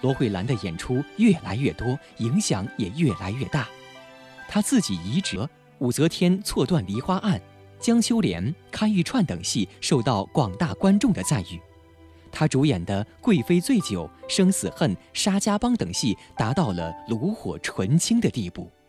罗慧兰的演出越来越多，影响也越来越大。她自己移植武则天错断梨花案、江秋莲开玉串等戏受到广大观众的赞誉。她主演的《贵妃醉酒》《生死恨》《沙家浜》等戏达到了炉火纯青的地步。